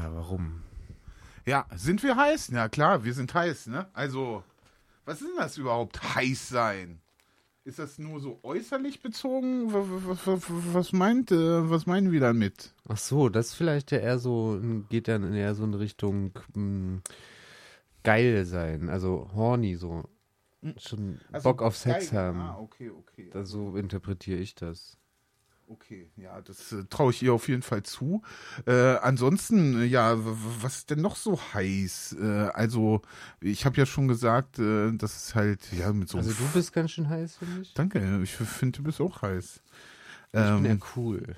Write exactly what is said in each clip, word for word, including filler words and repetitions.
Ja, warum? Ja, sind wir heiß? Ja klar, wir sind heiß, ne? Also, was ist denn das überhaupt, heiß sein? Ist das nur so äußerlich bezogen? Was, was, was meint, äh, was meinen wir damit? Ach so, das ist vielleicht ja eher so, geht dann eher so in Richtung mh, geil sein, also horny, so. Schon Also Bock auf Sex geil. haben. Ah, okay, okay. Das, so interpretiere ich das. Okay, ja, das äh, traue ich ihr auf jeden Fall zu. Äh, ansonsten, äh, ja, w- w- was ist denn noch so heiß? Äh, also, ich habe ja schon gesagt, äh, das ist halt, ja, mit so Also du bist ganz schön heiß, finde ich. Danke, ich finde, du bist auch heiß. Ich bin Ähm, ja cool.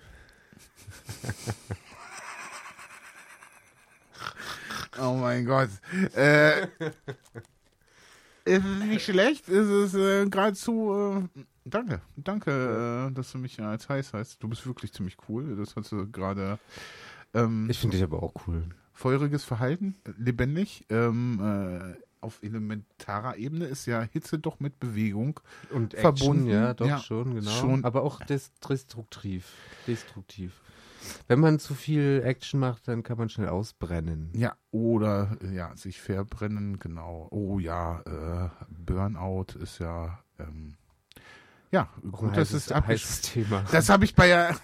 oh mein Gott. Äh, ist es nicht schlecht? Ist es äh, geradezu. Äh, danke, danke, äh, dass du mich als heiß heißt. Du bist wirklich ziemlich cool. Das hast du gerade. Ähm, Ich finde dich aber auch cool. feuriges Verhalten, äh, lebendig. Ähm, äh, auf elementarer Ebene ist ja Hitze doch mit Bewegung Und Action, verbunden. ja, doch Ja, schon, genau. schon. Aber auch des- destruktiv. Destruktiv. Wenn man zu viel Action macht, dann kann man schnell ausbrennen. Ja, oder äh, ja, sich verbrennen, genau. Oh ja, äh, Burnout ist ja. Ähm, ja, gut, Ein das heißes- ist abgesch- heißes Thema. Das habe ich bei ja.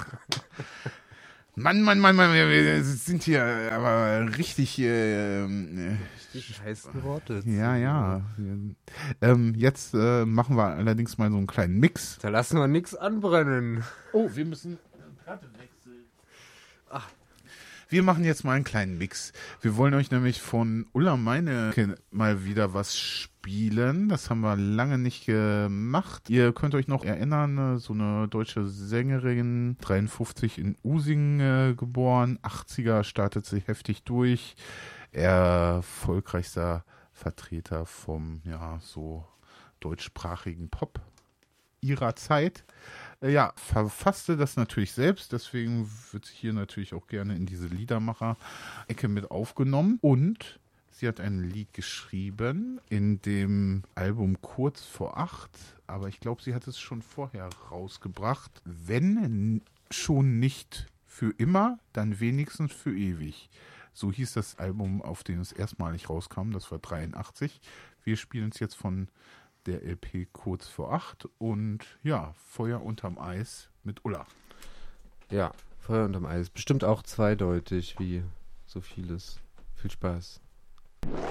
Mann, Mann, Mann, Mann, wir wir sind hier aber richtig. Äh, äh, Die heißen Worte. ja, ja. Ähm, jetzt äh, machen wir allerdings mal so einen kleinen Mix. Da lassen wir nichts anbrennen. Oh, wir müssen Platte wechseln. Ach. Wir machen jetzt mal einen kleinen Mix. Wir wollen euch nämlich von Ulla Meine mal wieder was spielen. Das haben wir lange nicht gemacht. Ihr könnt euch noch erinnern, so eine deutsche Sängerin, dreiundfünfzig in Usingen äh, geboren, achtziger startet sie heftig durch. Erfolgreichster Vertreter vom, ja, so deutschsprachigen Pop ihrer Zeit. Äh, ja, verfasste das natürlich selbst, deswegen wird sie hier natürlich auch gerne in diese Liedermacher-Ecke mit aufgenommen. Und sie hat ein Lied geschrieben in dem Album Kurz vor acht, aber ich glaube, sie hat es schon vorher rausgebracht. Wenn schon nicht für immer, dann wenigstens für ewig. So hieß das Album, auf dem es erstmalig rauskam, das war dreiundachtzig. Wir spielen es jetzt von der L P Kurz vor acht und ja, Feuer unterm Eis mit Ulla. Ja, Feuer unterm Eis. Bestimmt auch zweideutig, wie so vieles. Viel Spaß.